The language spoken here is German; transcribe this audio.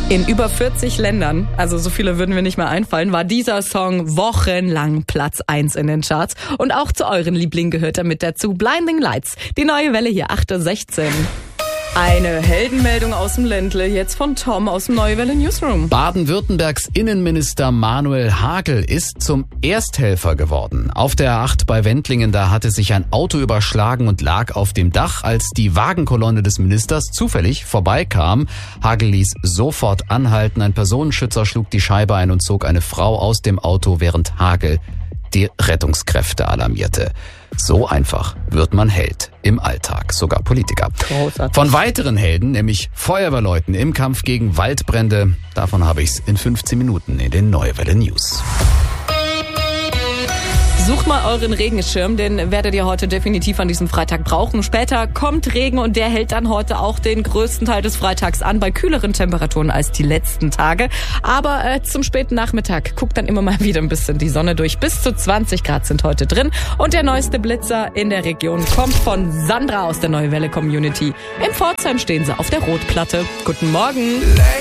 In über 40 Ländern, also so viele würden mir nicht mehr einfallen, war dieser Song wochenlang Platz 1 in den Charts. Und auch zu euren Lieblingen gehört er mit dazu. Blinding Lights, die neue Welle hier, 8:16 Uhr. Eine Heldenmeldung aus dem Ländle, jetzt von Tom aus dem Neue Welle Newsroom. Baden-Württembergs Innenminister Manuel Hagel ist zum Ersthelfer geworden. Auf der A8 bei Wendlingen, da hatte sich ein Auto überschlagen und lag auf dem Dach, als die Wagenkolonne des Ministers zufällig vorbeikam. Hagel ließ sofort anhalten, ein Personenschützer schlug die Scheibe ein und zog eine Frau aus dem Auto, während Hagel die Rettungskräfte alarmierte. So einfach wird man Held im Alltag, sogar Politiker. Großartig. Von weiteren Helden, nämlich Feuerwehrleuten im Kampf gegen Waldbrände, davon habe ich's in 15 Minuten in den Neue Welle News. Sucht mal euren Regenschirm, den werdet ihr heute definitiv an diesem Freitag brauchen. Später kommt Regen und der hält dann heute auch den größten Teil des Freitags an, bei kühleren Temperaturen als die letzten Tage. Aber zum späten Nachmittag guckt dann immer mal wieder ein bisschen die Sonne durch. Bis zu 20 Grad sind heute drin. Und der neueste Blitzer in der Region kommt von Sandra aus der Neue Welle Community. In Pforzheim stehen sie auf der Rotplatte. Guten Morgen.